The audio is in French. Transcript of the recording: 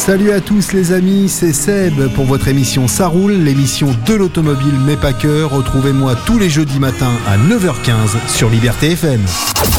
Salut à tous les amis, c'est Seb pour votre émission Ça roule, l'émission de l'automobile mais pas que. Retrouvez-moi tous les jeudis matins à 9h15 sur Liberté FM.